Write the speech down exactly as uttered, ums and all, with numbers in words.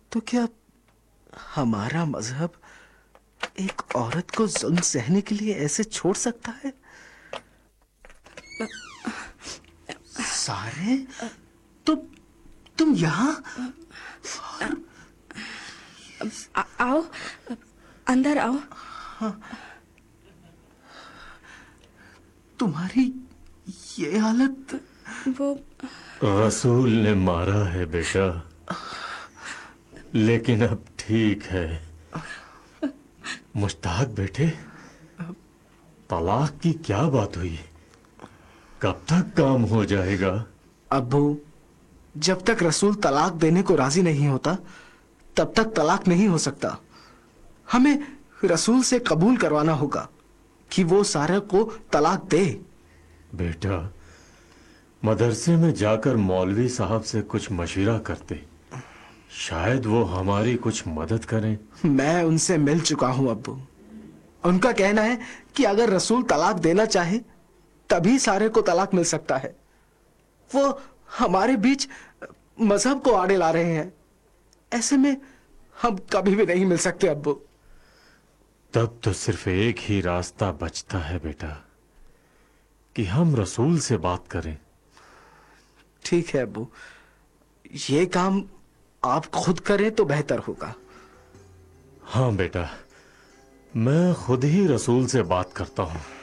तो क्या हमारा मजहब एक औरत को जुल्म सहने के लिए ऐसे छोड़ सकता है? सारे तुम तुम यहाँ? आ, आओ, अंदर आओ। हाँ, तुम्हारी ये हालत। वो रसूल ने मारा है बेटा, लेकिन अब ठीक है। मुश्ताक बेटे, तलाक की क्या बात हुई? कब तक काम हो जाएगा? अब्बू, जब तक रसूल तलाक देने को राजी नहीं होता तब तक तलाक नहीं हो सकता। हमें रसूल से कबूल करवाना होगा कि वो सारा को तलाक दे। बेटा, मदरसे में जाकर मौलवी साहब से कुछ मशवरा करते, शायद वो हमारी कुछ मदद करें। मैं उनसे मिल चुका हूं अब्बू। उनका कहना है कि अगर रसूल तलाक देना चाहे तभी सारे को तलाक मिल सकता है। वो हमारे बीच मजहब को आड़े ला रहे हैं। ऐसे में हम कभी भी नहीं मिल सकते अब्बू। तब तो सिर्फ एक ही रास्ता बचता है बेटा, कि हम रसूल से बात करें। ठीक है अब्बू, ये काम आप खुद करें तो बेहतर होगा। हाँ बेटा, मैं खुद ही रसूल से बात करता हूं।